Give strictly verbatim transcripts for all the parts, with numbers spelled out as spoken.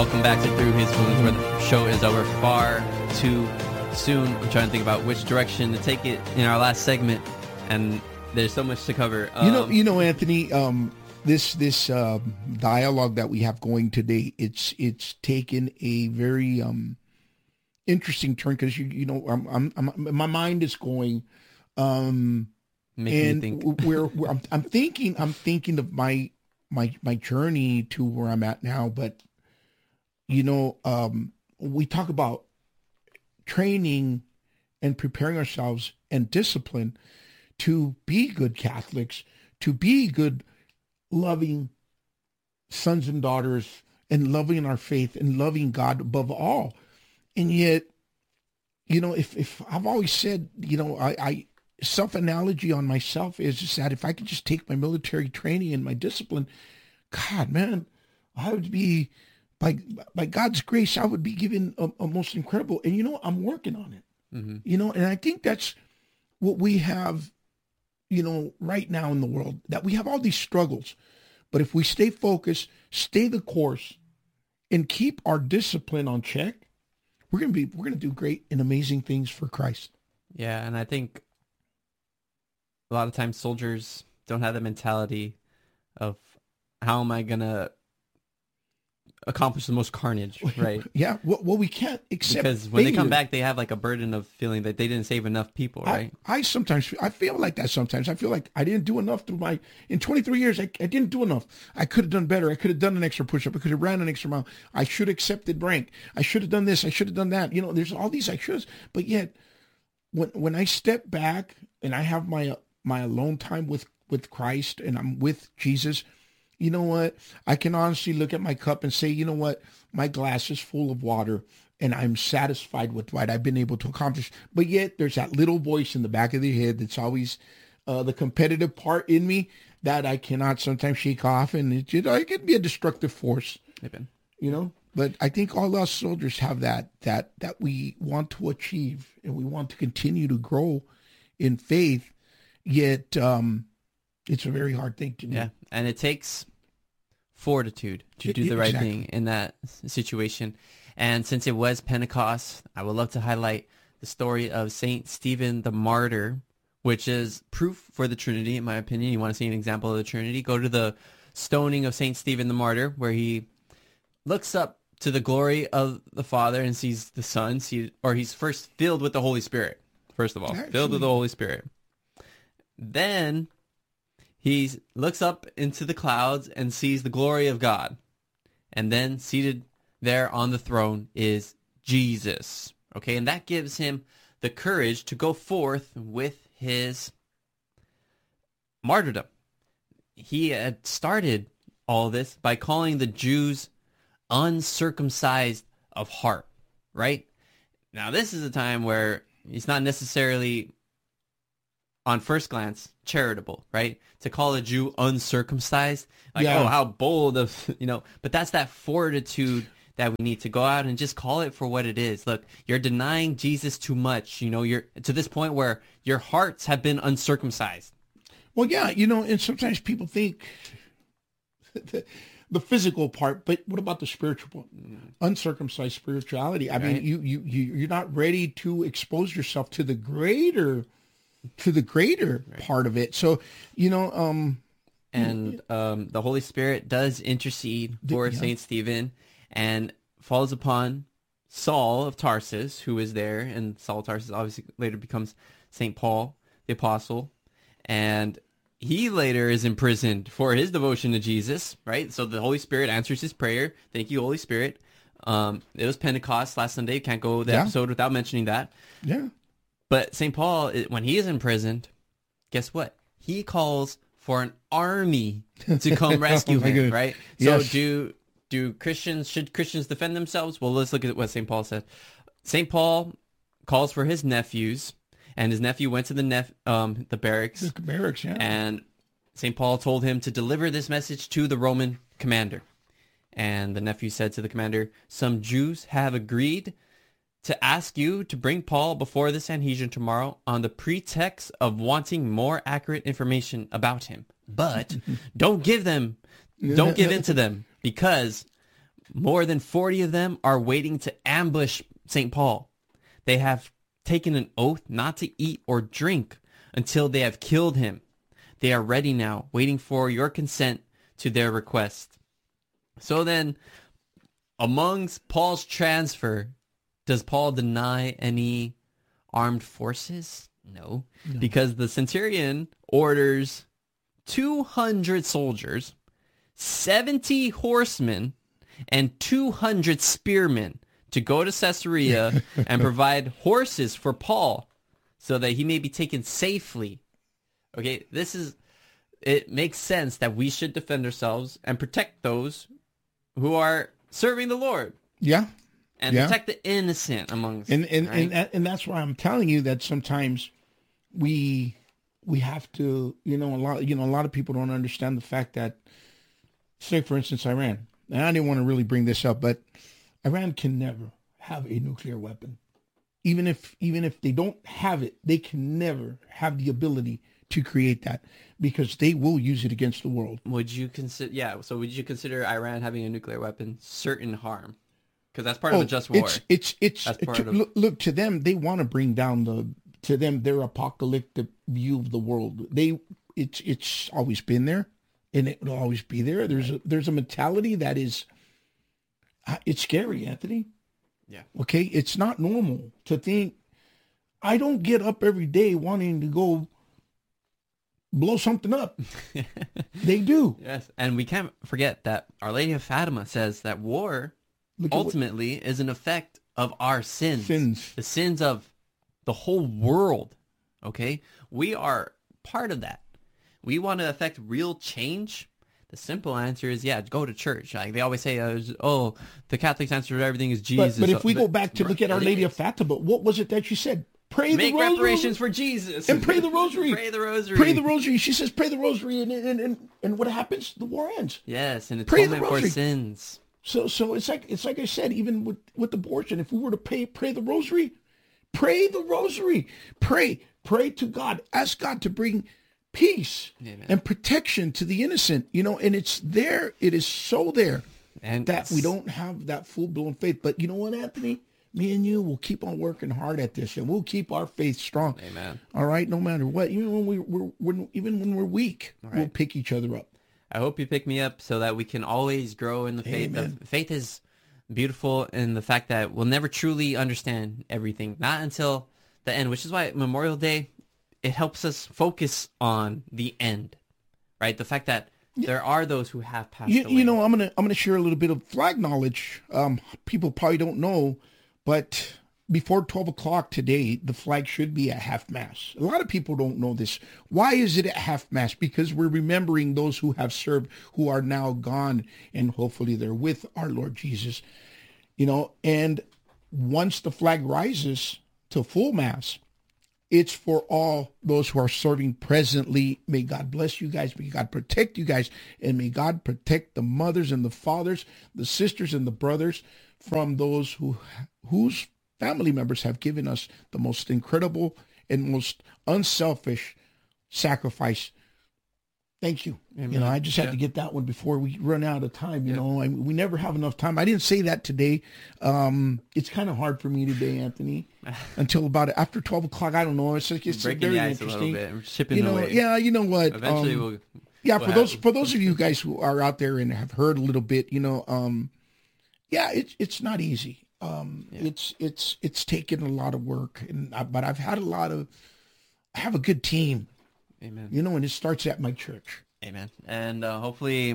Welcome back to Through His Wounds, where the show is over far too soon. I'm trying to think about which direction to take it in our last segment, and there's so much to cover. Um, you know, you know, Anthony, um, this this um, dialogue that we have going today, it's it's taken a very um, interesting turn because you you know, I'm, I'm, I'm my mind is going, um, Making and me think. we're, we're I'm, I'm thinking I'm thinking of my my my journey to where I'm at now, but. You know, um, we talk about training and preparing ourselves and discipline to be good Catholics, to be good, loving sons and daughters, and loving our faith and loving God above all. And yet, you know, if, if I've always said, you know, I, I self-analogy on myself is just that if I could just take my military training and my discipline, God, man, I would be... By by God's grace, I would be given a, a most incredible, and you know, I'm working on it. Mm-hmm. You know, and I think that's what we have, you know, right now in the world, that we have all these struggles. But if we stay focused, stay the course, and keep our discipline on check, we're gonna be we're gonna do great and amazing things for Christ. Yeah, and I think a lot of times soldiers don't have the mentality of how am I gonna accomplish the most carnage, right? Yeah, well, well we can't accept because when failure. they come back, they have like a burden of feeling that they didn't save enough people, right? I, I sometimes I feel like that. Sometimes I feel like I didn't do enough through my in twenty-three years. I, I didn't do enough. I could have done better. I could have done an extra push-up. I could have ran an extra mile. I should have accepted rank. I should have done this. I should have done that. You know, there's all these I shoulds. But yet, when when I step back and I have my my alone time with with Christ and I'm with Jesus. You know what? I can honestly look at my cup and say, you know what? My glass is full of water and I'm satisfied with what I've been able to accomplish. But yet there's that little voice in the back of the head that's always uh, the competitive part in me that I cannot sometimes shake off. And it, you know, it can be a destructive force, Amen. You know? But I think all us soldiers have that, that, that we want to achieve and we want to continue to grow in faith. Yet um, it's a very hard thing to do. Yeah, and it takes fortitude to do the right exactly. thing in that situation. And since it was Pentecost, I would love to highlight the story of Saint Stephen the Martyr, which is proof for the Trinity, in my opinion. You want to see an example of the Trinity? Go to the stoning of Saint Stephen the Martyr, where he looks up to the glory of the Father and sees the Son, see, or he's first filled with the Holy Spirit, first of all, Actually, filled with the Holy Spirit. Then he looks up into the clouds and sees the glory of God. And then seated there on the throne is Jesus. Okay, and that gives him the courage to go forth with his martyrdom. He had started all this by calling the Jews uncircumcised of heart, right? Now, this is a time where it's not necessarily, on first glance, charitable, right? To call a Jew uncircumcised, like, Yeah. oh, how bold of, you know, but that's that fortitude that we need to go out and just call it for what it is. Look, you're denying Jesus too much. You know, you're to this point where your hearts have been uncircumcised. Well, yeah, you know, and sometimes people think the, the physical part, but what about the spiritual part? Uncircumcised spirituality. I Right. mean, you, you, you, you're not ready to expose yourself to the greater, to the greater Right. part of it. So, you know, um, And um, the Holy Spirit does intercede for yeah. Saint Stephen and falls upon Saul of Tarsus, who is there. And Saul of Tarsus obviously later becomes Saint Paul, the apostle. And he later is imprisoned for his devotion to Jesus, right? So the Holy Spirit answers his prayer. Thank you, Holy Spirit. Um, it was Pentecost last Sunday. Can't go the Yeah. episode without mentioning that. yeah, But Saint Paul, it- when he is imprisoned, guess what? He calls for an army to come rescue Oh my him, goodness. right? Yes. So do do Christians, should Christians defend themselves? Well, let's look at what Saint Paul said. Saint Paul calls for his nephews, and his nephew went to the nep- um the barracks, the barracks, yeah. and Saint Paul told him to deliver this message to the Roman commander. And the nephew said to the commander, "Some Jews have agreed to ask you to bring Paul before the Sanhedrin tomorrow on the pretext of wanting more accurate information about him. But don't give them, don't give in to them, because More than forty of them are waiting to ambush Saint Paul. They have taken an oath not to eat or drink until they have killed him. They are ready now, waiting for your consent to their request. So then, amongst Paul's transfer, does Paul deny any armed forces? No, no. Because the centurion orders two hundred soldiers, seventy horsemen, and two hundred spearmen to go to Caesarea and provide horses for Paul so that he may be taken safely. Okay, this is, it makes sense that we should defend ourselves and protect those who are serving the Lord. Yeah. And yeah. protect the innocent amongst and and, right? and and that's why I'm telling you that sometimes we we have to, you know, a lot you know, a lot of people don't understand the fact that, say for instance, Iran. And I didn't want to really bring this up, but Iran can never have a nuclear weapon. Even if even if they don't have it, they can never have the ability to create that, because they will use it against the world. Would you consider, yeah, so would you consider Iran having a nuclear weapon certain harm? Because that's part oh, of a just war. It's, it's, it's, it's to, of... look, look, to them, they want to bring down the, to them, their apocalyptic view of the world. They, it's, it's always been there, and it will always be there. There's a, there's a mentality that is, uh, it's scary, Anthony. Yeah. Okay. It's not normal to think, I don't get up every day wanting to go blow something up. They do. Yes. And we can't forget that Our Lady of Fatima says that war ultimately what, is an effect of our sins. Sins. The sins of the whole world. Okay? We are part of that. We want to affect real change. The simple answer is, yeah, go to church. Like they always say, uh, oh, the Catholics' answer to everything is Jesus. But, but if we go back to look at Our Lady of Fatima, what was it that she said? Pray Make the rosary. reparations for Jesus. And pray the rosary. Pray the rosary. Pray the rosary. She says, pray the rosary. And, and, and, and what happens? The war ends. Yes, and atonement for sins. So so it's like it's like I said, even with, with abortion, if we were to pray, pray the rosary, pray the rosary. Pray. Pray to God. Ask God to bring peace Amen. And protection to the innocent. You know, and it's there. It is so there and that we don't have that full-blown faith. But you know what, Anthony? Me and you will keep on working hard at this, and we'll keep our faith strong. Amen. All right, no matter what. Even when we, we're, we're even when we're weak, right. We'll pick each other up. I hope you pick me up so that we can always grow in the faith. Amen. The faith is beautiful in the fact that we'll never truly understand everything, not until the end, which is why Memorial Day, it helps us focus on the end, right? The fact that there are those who have passed you, away. You know, I'm gonna I'm gonna share a little bit of flag knowledge. Um, people probably don't know. But before twelve o'clock today, the flag should be at half-mast. A lot of people don't know this. Why is it at half-mast? Because we're remembering those who have served, who are now gone, and hopefully they're with our Lord Jesus. You know, and once the flag rises to full mast, it's for all those who are serving presently. May God bless you guys. May God protect you guys. And may God protect the mothers and the fathers, the sisters and the brothers from those who whose family members have given us the most incredible and most unselfish sacrifice. Thank you. Amen. You know, I just had yeah. to get that one before we run out of time. You yeah. know, I, we never have enough time. I didn't say that today. Um, it's kind of hard for me today, Anthony, until about after twelve o'clock. I don't know. It's like it's breaking very the ice interesting. a little bit. We're shipping you know, away. Yeah, you know what? Eventually, um, we'll. Yeah, we'll for have... those for those of you guys who are out there and have heard a little bit, you know, um, yeah, it's it's not easy. Um, yeah. It's it's it's taken a lot of work, and I, but I've had a lot of. I have a good team. Amen. You know, and it starts at my church. Amen. And uh, hopefully,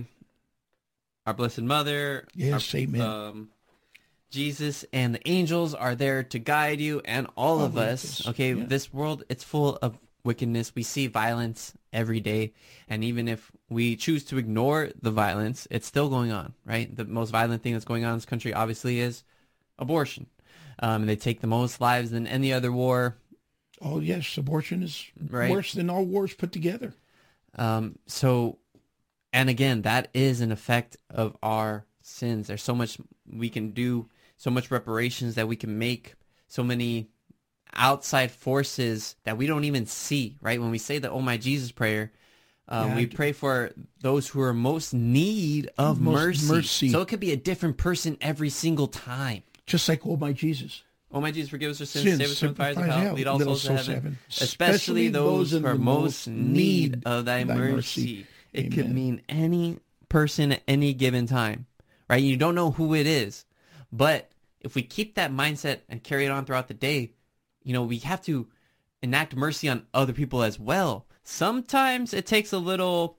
our Blessed Mother, yes, our, amen. Um, Jesus and the angels are there to guide you and all, all of us. us. Okay, yeah. This world, it's full of wickedness. We see violence every day, and even if we choose to ignore the violence, it's still going on, right? The most violent thing that's going on in this country, obviously, is abortion. Um, and they take the most lives than any other war. Oh, yes, abortion is right. worse than all wars put together. Um, so, and again, that is an effect of our sins. There's so much we can do, so much reparations that we can make, so many outside forces that we don't even see, right? When we say the Oh My Jesus prayer, Um, Yeah, we I- pray for those who are most need of Most mercy. mercy. So it could be a different person every single time. Just like, oh my Jesus. Oh my Jesus, forgive us our sins, Sins, save us from the fires of sanctify hell, hell, lead all lead all souls to souls to heaven, heaven. especially Especially those those in who are the most most need need of thy, thy mercy. mercy. It could Amen. mean any person at any given time, right? You don't know who it is, but if we keep that mindset and carry it on throughout the day, you know, we have to enact mercy on other people as well. Sometimes it takes a little,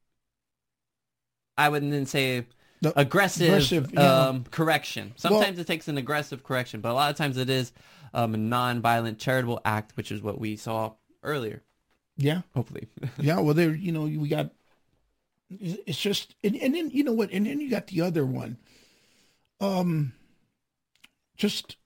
I wouldn't say The- aggressive, aggressive, yeah. um, correction. Sometimes it takes an aggressive correction, but a lot of times it is um, a non-violent charitable act, which is what we saw earlier, Yeah. hopefully. Yeah. Well, there, you know, we got, it's just, and, and then, you know what? And then you got the other one. Um, just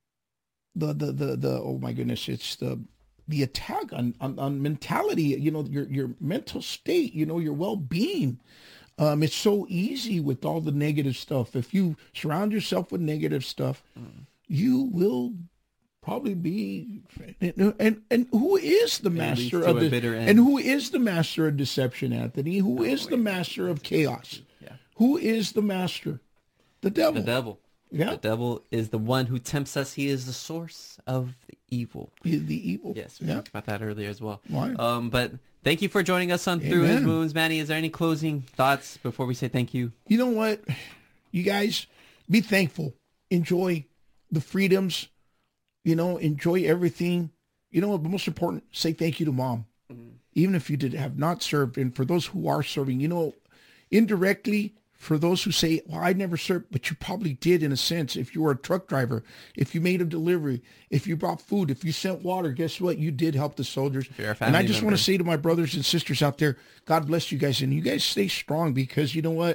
the, the, the, the, oh my goodness, it's the, the attack on, on, on mentality, you know, your, your mental state, you know, your well-being. Um, it's so easy with all the negative stuff. If you surround yourself with negative stuff, mm. you will probably be, and, and, and who is the master of the, and who is the master of deception, Anthony? Who oh, is wait. the master of chaos? Yeah. Who is the master? The devil. The devil. Yeah. The devil is the one who tempts us. He is the source of the evil. He is the evil. Yes, we yeah. talked about that earlier as well. Why? Um, but thank you for joining us on Amen. Through His Wounds, Manny. Is there any closing thoughts before we say thank you? You know what? You guys, be thankful. Enjoy the freedoms. You know, enjoy everything. You know what? Most important, say thank you to mom. Mm-hmm. Even if you did have not served. And for those who are serving, you know, indirectly, for those who say, well, I never served, but you probably did in a sense. If you were a truck driver, if you made a delivery, if you brought food, if you sent water, guess what? You did help the soldiers. And I just member. want to say to my brothers and sisters out there, God bless you guys. And you guys stay strong because you know what?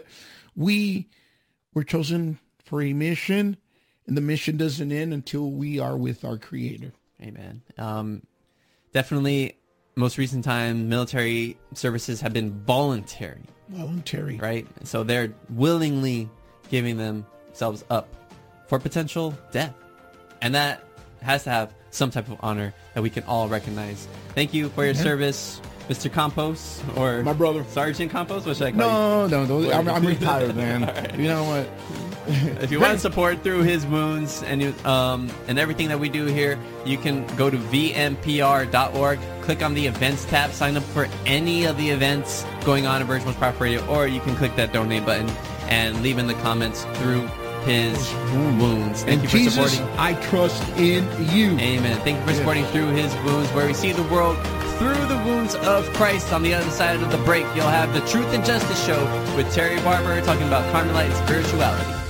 We were chosen for a mission, and the mission doesn't end until we are with our Creator. Amen. Um, definitely, most recent time, military services have been voluntary. Voluntary. Right? So they're willingly giving themselves up for potential death. And that has to have some type of honor that we can all recognize. Thank you for your yeah. service, Mister Campos, or my brother. Sergeant Campos? What should I call no, you? No, no, I'm, I'm retired, man. Right. You know what? If you want to support Through His Wounds and you, um, and everything that we do here, you can go to v m p r dot org, click on the events tab, sign up for any of the events going on in Virgin Most Powerful Radio, or you can click that donate button and leave in the comments Through His Wounds. Thank and you for Jesus, supporting. I trust in you. Amen. Thank you for supporting yeah. Through His Wounds, where we see the world through the wounds of Christ. On the other side of the break, you'll have the Truth and Justice Show with Terry Barber talking about Carmelite spirituality.